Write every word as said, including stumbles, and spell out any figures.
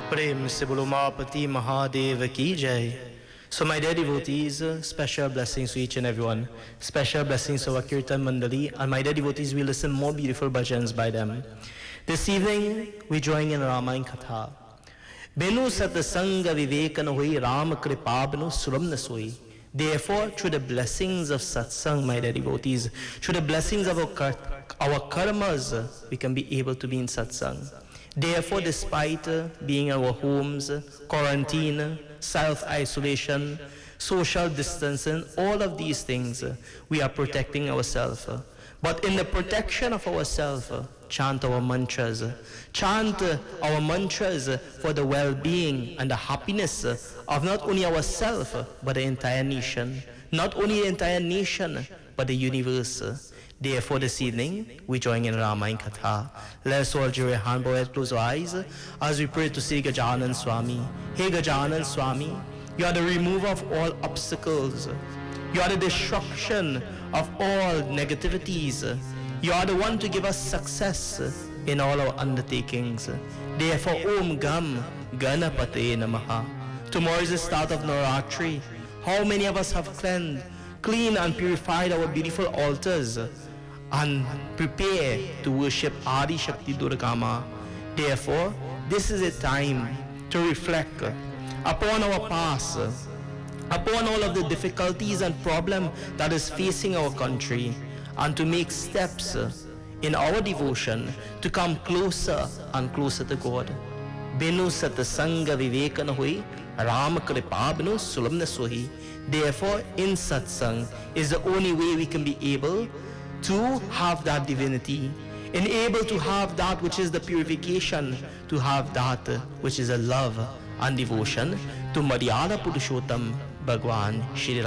Prem se bolo Maapati Mahadev ki jai. So my dear devotees, uh, special blessings to each and everyone. Special blessings to our Kirtan Mandali. And my dear devotees, we listen more beautiful bhajans by them. This evening, we join in Ramayana Katha. Benu satsanga vivekana hui Ram kripabnu sulamna soi. Therefore, through the blessings of satsang, my dear devotees, through the blessings of our, our karmas, we can be able to be in satsang. Therefore, despite uh, being in our homes, quarantine, self-isolation, social distancing, all of these things, uh, we are protecting ourselves. Uh, but in the protection of ourselves, uh, chant our mantras. Uh, chant uh, our mantras uh, for the well-being and the happiness uh, of not only ourselves, uh, but the entire nation. Not only the entire nation, but the universe. Uh, Therefore, this evening, we join in Ramayana Katha. Let us all join our hand, bow head, close our eyes, as we pray to see Gajanan Swami. Hey Gajanan Swami, you are the remover of all obstacles. You are the destruction of all negativities. You are the one to give us success in all our undertakings. Therefore, Om Gam Ganapate Namaha. Tomorrow is the start of Navaratri. How many of us have cleansed, cleaned and purified our beautiful altars and prepare to worship Adi Shakti Durga Ma? Therefore, this is a time to reflect upon our past, upon all of the difficulties and problems that is facing our country, and to make steps in our devotion to come closer and closer to God. Benu satsanga vivekana hui Ram kripabnu sulamna sohi. Therefore, in satsang is the only way we can be able to have that divinity, and able to have that which is the purification, to have that which is a love and devotion to Maryada Purushottam Bhagwan Shri Ram.